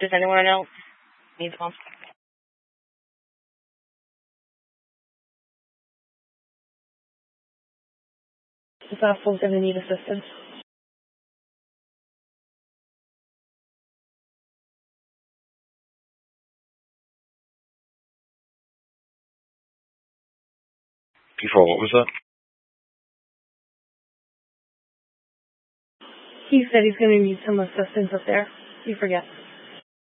Does anyone else need one? Is Apple going to need assistance? Before, what was that? He said he's going to need some assistance up there. You forget.